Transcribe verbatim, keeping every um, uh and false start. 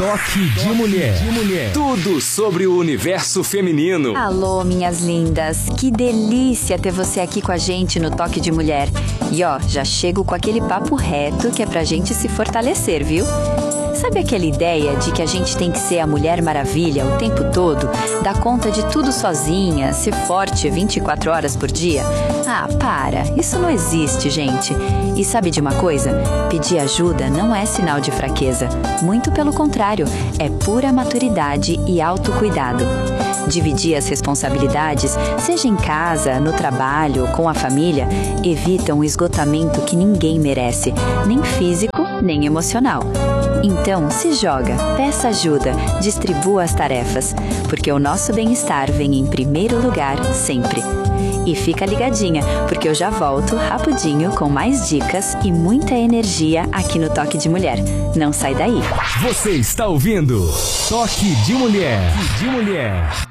Toque de Mulher. de Mulher. Tudo sobre o universo feminino. Alô, minhas lindas. Que delícia ter você aqui com a gente no Toque de Mulher. E ó, já chego com aquele papo reto que é pra gente se fortalecer, viu? Sabe aquela ideia de que a gente tem que ser a Mulher Maravilha o tempo todo? Dar conta de tudo sozinha, ser forte vinte e quatro horas por dia? Ah, para! Isso não existe, gente. E sabe de uma coisa? Pedir ajuda não é sinal de fraqueza. Muito pelo contrário, é pura maturidade e autocuidado. Dividir as responsabilidades, seja em casa, no trabalho, com a família, evita um esgotamento que ninguém merece, nem físico, nem emocional. Então, se joga, peça ajuda, distribua as tarefas, porque o nosso bem-estar vem em primeiro lugar sempre. E fica ligadinha, porque eu já volto rapidinho com mais dicas e muita energia aqui no Toque de Mulher. Não sai daí. Você está ouvindo Toque de Mulher. de Mulher.